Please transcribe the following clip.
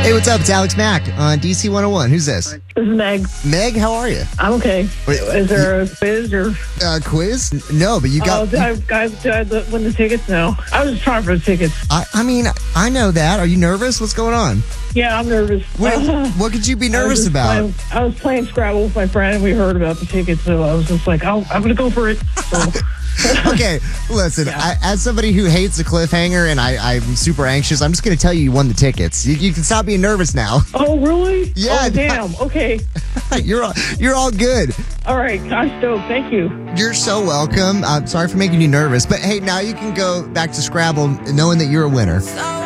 Hey, what's up? It's Alex Mack on DC 101. Who's this? This is Meg. Meg, how are you? I'm okay. Wait, Is there a quiz or? Quiz? No, but you got... Did I win the tickets? No. I was just trying for the tickets. I mean, I know that. Are you nervous? What's going on? Yeah, I'm nervous. What could you be nervous about? I was playing Scrabble with my friend, and we heard about the tickets, so I was just like, I'm going to go for it. So. Okay, listen, as somebody who hates a cliffhanger and I'm super anxious, I'm just going to tell you won the tickets. You can stop being nervous now. Oh, really? Yeah. Oh, damn. Okay. You're all good. All right. I'm stoked. Thank you. You're so welcome. I'm sorry for making you nervous. But hey, now you can go back to Scrabble knowing that you're a winner.